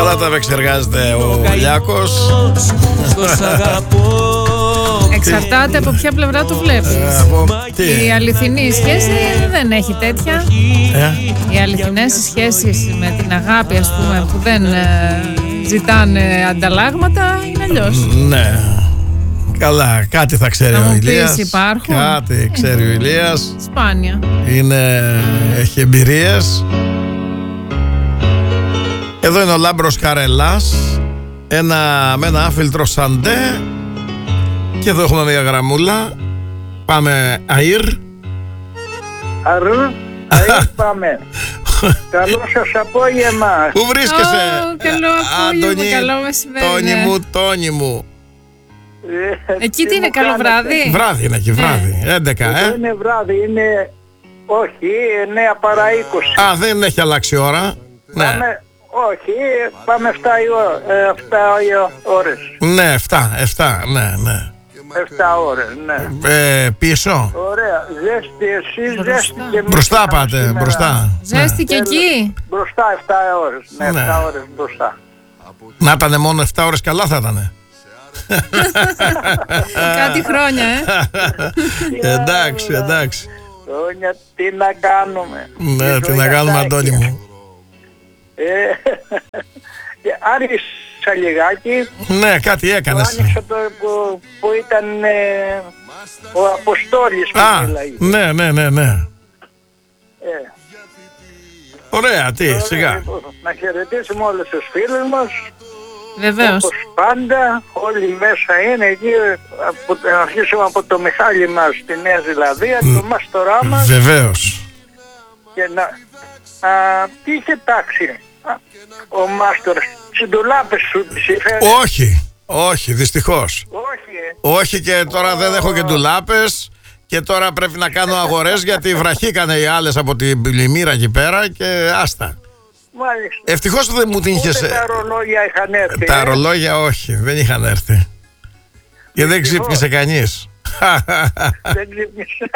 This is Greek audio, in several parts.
Όλα τα επεξεργάζεται ο Λιάκος. Εξαρτάται από ποια πλευρά το βλέπεις. Η αληθινή σχέση δεν έχει τέτοια. Οι αληθινές σχέσεις με την αγάπη, ας πούμε, που δεν ζητάνε ανταλλάγματα, είναι αλλιώς. Ναι. Καλά, κάτι θα ξέρει ο Ηλίας. Υπάρχουν. Κάτι ξέρει ο Ηλίας. Σπάνια. Έχει εμπειρίες. Εδώ είναι ο Λάμπρος Καρελάς. Με ένα άφιλτρο σαντέ. Και εδώ έχουμε μια γραμμούλα. Πάμε ΑΙΡ. ΑΙΡ πάμε. Καλό σας απόγευμα. Πού βρίσκεσαι? Καλό απόγευμα, καλό μεσημέρι. Τόνι μου. Εκεί τι είναι, καλό βράδυ? Βράδυ είναι εκεί, βράδυ. 11, είναι βράδυ, είναι... Όχι, 9 παρά 20. Α, δεν έχει αλλάξει ώρα. Ναι. Όχι, πάμε 7 ώρες. Ναι, 7, ναι. 7 ώρες, ναι. Πίσω. Ωραία, ζέστη εσείς, ζέστη και εμείς. Μπροστά πάτε, μπροστά. Ζέστη και εκεί. Μπροστά 7 ώρες, ναι, 7 ώρες μπροστά. Να ήταν μόνο 7 ώρες, καλά θα ήταν. Κάτι χρόνια, Εντάξει. Χρόνια, τι να κάνουμε. Ναι, τι να κάνουμε, Αντώνη μου. Άρχισα λιγάκι. Ναι, κάτι έκανες. Άνοιξα το που ήταν ο Αποστόλης που μιλάει. Ναι. Ωραία, σιγά. Να χαιρετήσουμε όλους τους φίλους μας. Βεβαίως. Όπως πάντα, όλοι μέσα είναι εκεί. Αρχίσουμε από το Μιχάλη μας στη Νέα Ζηλανδία, το Μάστορά μας. Βεβαίως. Και τι είχε τάξει ο Μάστορας? Συντουλάπες σου τις έφερε? Όχι, δυστυχώς. Όχι, και τώρα δεν έχω και ντουλάπες. Και τώρα πρέπει να κάνω αγορές γιατί βραχήκανε οι άλλες από την πλημμύρα εκεί πέρα και άστα. Μάλιστα. Ευτυχώς δεν μου την είχες. Τα ρολόγια είχαν έρθει. Τα ρολόγια όχι, δεν είχαν έρθει. Και δεν ξύπνησε κανείς. Δεν ξύπνησε.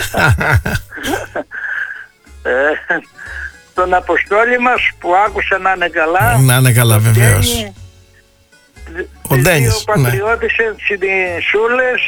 Τον Αποστόλη μας που άκουσα να είναι καλά. Να είναι καλά, βεβαίως. Ο Ντένις. Δύο πατριώτησες τις Σούλες.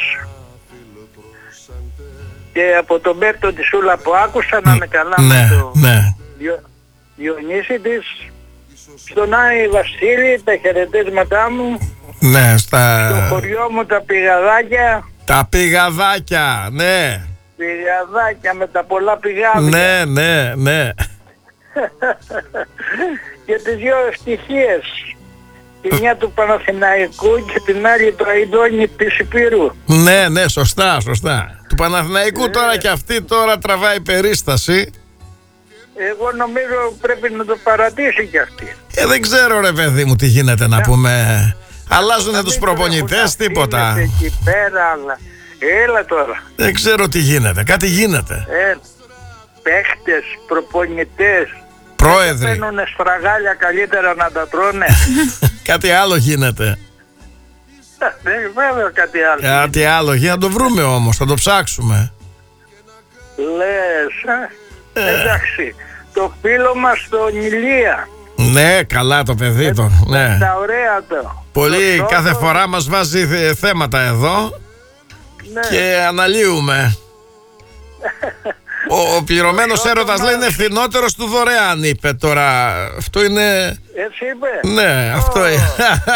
Και από τον Μπέρτο τη Σούλα που άκουσα να είναι καλά με το Διονύση της. Στον Άι Βασίλη, τα χαιρετίσματά μου. Ναι, στο χωριό μου τα πηγαδάκια. Τα πηγαδάκια, ναι. Πηγαδάκια με τα πολλά πηγάδια. Ναι. Και τις δύο ευτυχίες. Τη μια του Παναθηναϊκού και την άλλη του Αϊντώνη της Υπήρου. Ναι, σωστά. Του Παναθηναϊκού τώρα και αυτή τώρα τραβάει περίσταση. Εγώ νομίζω πρέπει να το παρατήσει κι αυτή. Δεν ξέρω ρε παιδί μου τι γίνεται να πούμε. Αλλάζουνε τους προπονητές, τίποτα. Εκεί πέρα, αλλά έλα τώρα. Δεν ξέρω τι γίνεται, κάτι γίνεται. Παίχτες, προπονητές. Πρόεδροι. Παίρνουνε σφραγάλια καλύτερα να τα τρώνε. Κάτι άλλο γίνεται. Βέβαια κάτι άλλο. Για να το βρούμε όμως, θα το ψάξουμε. Λες, εντάξει. Το φίλο μας τον Ηλία. Ναι, καλά το παιδί το. Ναι. Τα ωραία το. Πολύ, κάθε φορά μας βάζει θέματα εδώ. Ναι. Και αναλύουμε. Ο πληρωμένος έρωτας λέει είναι φθηνότερος του δωρεάν, είπε τώρα. Αυτό είναι... Έτσι είπε. Ναι, αυτό είναι.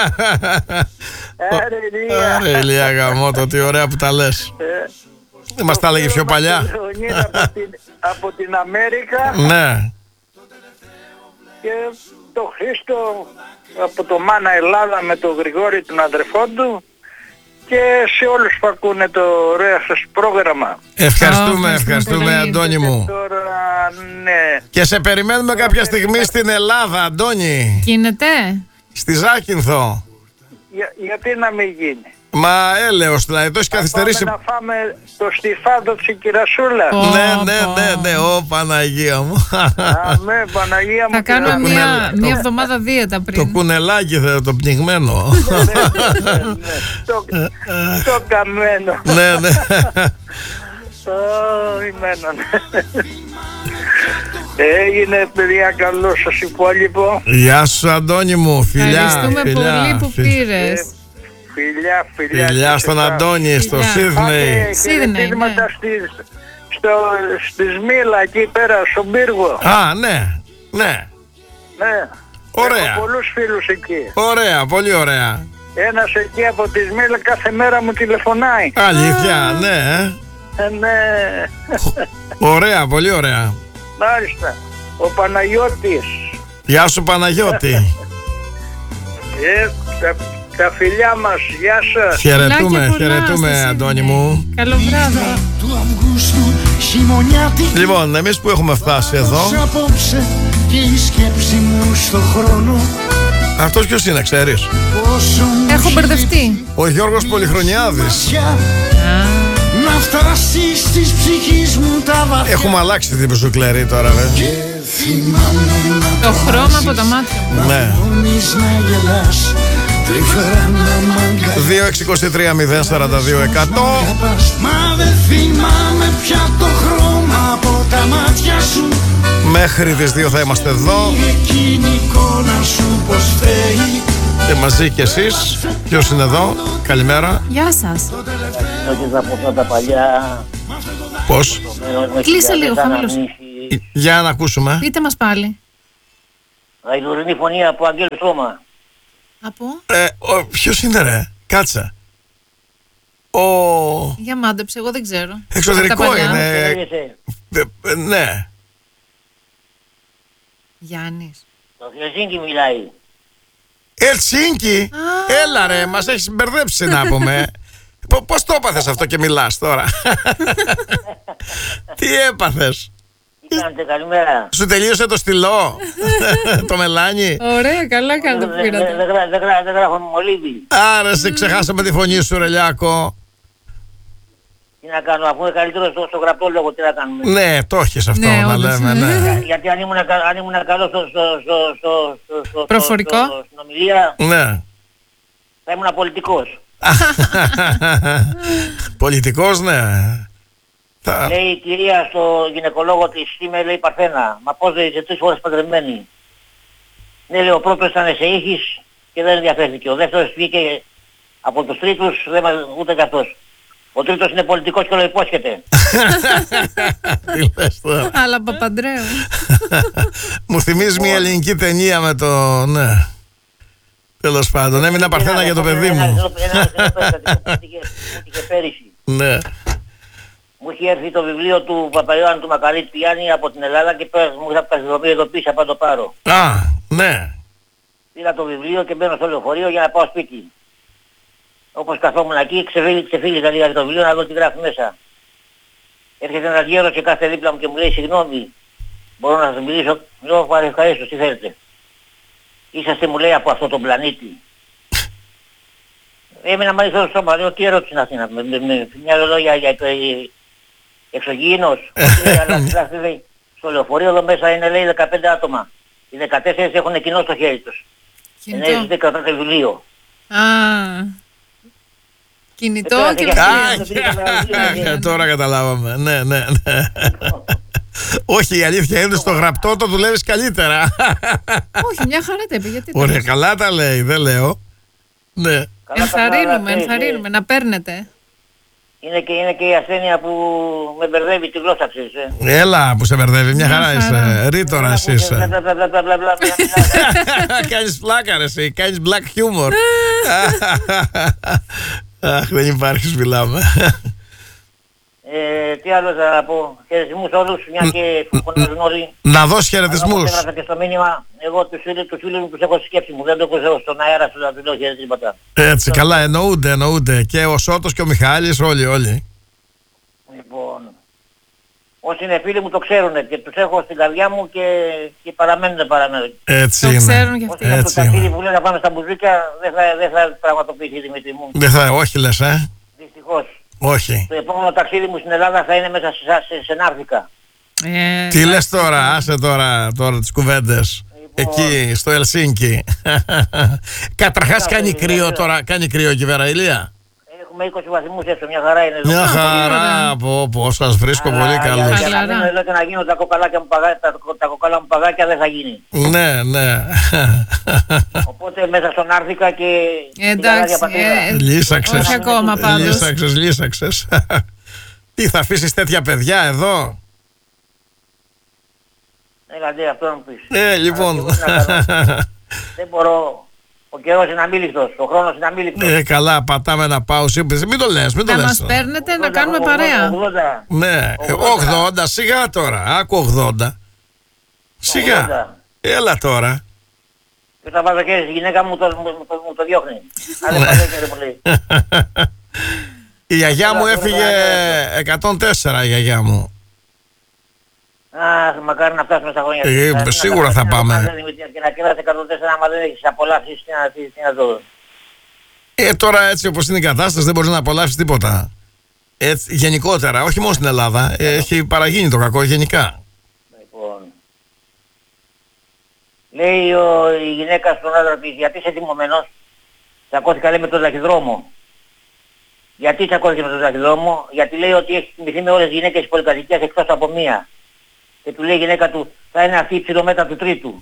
Άρε Ηλία γαμώτο, τι ωραία που τα λες. Δεν μας τα έλεγε πιο παλιά. Από την Αμέρικα. Ναι. Και το Χρήστο από το Μάνα Ελλάδα με τον Γρηγόρη τον αδερφό του. Και σε όλους που ακούνε το ωραίο σας πρόγραμμα. Ευχαριστούμε Αντώνη μου. Τώρα, ναι. Και σε περιμένουμε κάποια στιγμή στην Ελλάδα, Αντώνη. Γίνεται. Στη Ζάκυνθο. Γιατί να μην γίνει. Μα έλεος, δηλαδή το έχει καθυστερήσει. Πάμε να φάμε το στιφάδο της Κυρασούλα. Ναι, ω Παναγία μου. Αμέ, Παναγία μου. Θα κάνω μια εβδομάδα δίαιτα πριν. Το κουνελάκι το πνιγμένο. Το καμένο. Ναι. Έγινε, παιδιά, καλό σας υπόλοιπο. Γεια σου, Αντώνη μου, φιλιά. Ευχαριστούμε πολύ που πήρες. Φιλιά στον Αντώνη, στο Σίδνεϊ. Χαιρετίσματα στη Σμήλα, εκεί πέρα, στον πύργο. Α, ναι. Ωραία. Έχω πολλούς φίλους εκεί. Ωραία, πολύ ωραία. Ένας εκεί από τη Σμήλα κάθε μέρα μου τηλεφωνάει. Αλήθεια, ναι. Ναι. Ωραία, πολύ ωραία. Μάλιστα. Ο Παναγιώτης. Γεια σου, Παναγιώτη. Τα φιλιά μας, γεια σας. Χαιρετούμε, Αντώνη μου. Καλό βράδυ. Λοιπόν, εμείς που έχουμε φτάσει εδώ. Αυτός ποιος είναι, ξέρεις? Έχω μπερδευτεί. Ο Γιώργος Πολυχρονιάδης. Έχουμε αλλάξει την πεζουκλερή τώρα, βέβαια. Το χρώμα από τα μάτια μου. Ναι. 2-6-23-0-42-100. Μα δεν θυμάμαι πια το χρώμα από τα μάτια σου. Μέχρι τις 2 θα είμαστε εδώ. Εκείνη η εικόνα σου πως φταίει. Και μαζί κι εσείς. Ποιος είναι εδώ? Καλημέρα. Γεια σας. Από τα παλιά. Πώς? Κλείσε λίγο, χαμηλώς. Για να ακούσουμε. Πείτε μας πάλι. Γαϊδουρινή φωνή από Αγγέλου Σώμα. Από? Ποιος είναι, ρε? Κάτσε. Για μάντεψε, εγώ δεν ξέρω. Εξωτερικό είναι. Ναι. Γιάννης. Το Ελσίνκι μιλάει. Ελσίνκι. Έλα ρε, μας έχεις μπερδέψει να πούμε. Πώς το έπαθες αυτό και μιλάς τώρα? Τι έπαθες? Τι κάνετε, καλημέρα. Σου τελείωσε το στυλό? Το μελάνι? Ωραία, καλά κάνετε που πήρατε. Δεν γράφω μολύβι. Άρα σε ξεχάσαμε τη φωνή σου, ρε Λιάκο. Τι να κάνω, αφού είναι καλύτερο στο γραπτό λόγο, τι να κάνουμε. Ναι, το έχεις αυτό, Ναι, να όντως, λέμε, ναι. Γιατί αν ήμουν καλό στο Προφορικό. στην ομιλία, Ναι. θα ήμουν πολιτικός. Πολιτικός, ναι. Λέει η κυρία στο γυναικολόγο της σήμερα, λέει Παρθένα. Μα πώς λέει, σε 3 φορές παντρεμένη. Ναι, λέει, ο πρώτος ήταν σε ήχης και δεν ενδιαφέρθηκε. Ο δεύτερος βγήκε από τους τρίτους, ούτε κι αυτός. Ο τρίτος είναι πολιτικός και όλο υπόσχεται. Τι λες τώρα? Αλλά Παπαντρέου. Μου θυμίζει μια ελληνική ταινία με το... Ναι. Τέλος πάντων, έμεινα Παρθένα για το παιδί μου. Είχε πέρυσι. Ναι. Μου είχε έρθει το βιβλίο του Παπαϊωάννου του Μακαρίτη Πιάννη από την Ελλάδα και μου είχα ταχυδρομείο ειδοποίηση από το πάρω. Α, ναι. Πήρα το βιβλίο και μπαίνω στο λεωφορείο για να πάω σπίτι. Όπως καθόμουν εκεί, ξεφύγησα λίγα το βιβλίο να δω τι γράφει μέσα. Έρχεται ένας γέρος και κάθε δίπλα μου και μου λέει συγγνώμη, μπορώ να σας μιλήσω? Λέω ευχαρίστως, τι θέλετε? Είσαστε, μου λέει, από αυτό τον πλανήτη. Έμεινα μαζί στο σώμα, λέω τι ερώτηση είναι αυτή, με μια λόγια για εξωγήινος. Στο λεωφορείο εδώ μέσα είναι, λέει, 15 άτομα. Οι 14 έχουν κοινό στο χέρι τους. Ενώ δεν κρατάτε βιβλίο. Κινητό και βιβλίο. Τώρα καταλάβαμε. Ναι, ναι, ναι. Όχι, η αλήθεια είναι στο γραπτό το δουλεύεις καλύτερα. Όχι, μια χαρά τα είπε. Ωραία, καλά τα λέει, δεν λέω. Ναι. Ενθαρρύνουμε, να παίρνετε. Είναι και η ασθένεια που με μπερδεύει τη γλώσσα, ξέρεις. Έλα που σε μπερδεύει, μια χαρά είσαι. Ρήτορας είσαι. Κάνεις πλάκα ρε εσύ, κάνεις black humor. Αχ, δεν υπάρχεις, μιλάμε. Τι άλλο θα πω, χαιρετισμούς όλους, μια και φωνάζουν όλοι. Να δώσει χαιρετισμούς. Έγραψα και στο μήνυμα, εγώ τους φίλους μου τους έχω στη σκέψη μου, δεν το έχω στον αέρα σου να τους λέω χαιρετίσματα. Έτσι, καλά, εννοούνται. Και ο Σώτος και ο Μιχάλης, όλοι. Λοιπόν, όσοι είναι φίλοι μου το ξέρουν και τους έχω στην καρδιά μου και παραμένουν. Έτσι το είναι. ξέρουν και αυτοί. Όσοι από τα φίλοι που λένε να πάμε στα μπουζίκια, δεν θα πραγματοποιήσει, Δημήτρη μου. Δεν θα, όχι λες, Δυστυχώς. Όχι. Το επόμενο ταξίδι μου στην Ελλάδα θα είναι μέσα σε Ναύδικα. Τι λες τώρα, άσε τώρα τις κουβέντες. Εκεί, στο Ελσίνκι. Καταρχάς κάνει κρύο τώρα, κάνει κρύο εκεί πέρα, Ηλία. έχουμε 20 βαθμούς έστω, μια χαρά είναι εδώ. Μια χαρά, πω, σας βρίσκω πολύ καλός. Για να μείνω εδώ και να γίνω τα κοκαλά μου παγάκια δεν θα γίνει. Ναι, ναι. Οπότε μέσα στον Άρθικα και... Εντάξει, λύσαξες. όχι ακόμα πάντως. Λύσαξες. Τι, θα αφήσεις τέτοια παιδιά εδώ? Έλατε, αυτό να μου πεις. Λοιπόν. Δεν μπορώ. Ο καιρός είναι αμήλικτος, ο χρόνος είναι αμήλικτος. Καλά, πατάμε ένα pause. Μην το λες, μην το λες. Να μας παίρνετε να κάνουμε παρέα. 80. Ναι, 80, σιγά τώρα. Άκου 80. Σιγά. Έλα τώρα. Και όταν βάζω και στη γυναίκα μου το διώχνει. Αν δεν παζέκεται πολύ. Η γιαγιά μου έφυγε 104, η γιαγιά μου. Αχ, μακάρι να φτάσουμε στα χρόνια. Σίγουρα θα πάμε. Και να κεράσει 104 άμα δεν έχεις απολαύσεις, τι να το... Τώρα έτσι όπως είναι η κατάσταση δεν μπορείς να απολαύσεις τίποτα. Έτσι, γενικότερα, όχι μόνο στην Ελλάδα, έχει παραγίνει το κακό γενικά. Λοιπόν, λέει η γυναίκα στον άντρα της, γιατί είσαι τιμωμένος? Τσακώθηκα λέει με τον ταχυδρόμο. Γιατί τσακώθηκε με τον ταχυδρόμο? Γιατί λέει ότι έχει θυμηθεί με όλες τις γυναίκες της πολυκατοικίας εκτός από μία. Και του λέει η γυναίκα του, θα είναι αυτή η ψιλομέτρα του τρίτου.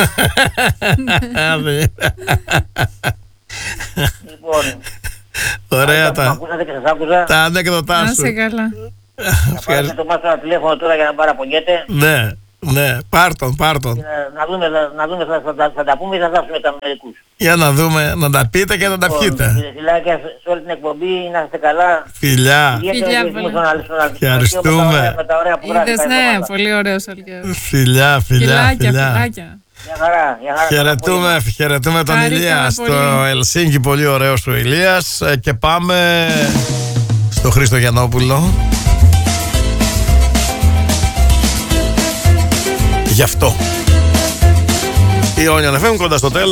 Λοιπόν, ωραία τα ανέκδοτά σου. Να σε καλά. Θα πάρουμε το μάθημα τηλέφωνο τώρα για να παραπονιέται. Ναι, πάρτον. Να δούμε, θα τα πούμε ή θα δώσουμε τα μερικούς. Για να δούμε, να τα πείτε και να τα πιείτε. Φιλάκια σε όλη την εκπομπή, να είστε καλά. Φιλιά. Ευχαριστούμε. Είδες, ναι, πολύ ωραίος ο Αλκαίος. Φιλιά. Φιλάκια. Χαιρετούμε τον Ηλία στο Ελσίνκι, πολύ ωραίος ο Ηλίας. Και πάμε στο Χρήστο Γιαννόπουλο. Γι' αυτό η Όνια FM κοντά στο τέλος.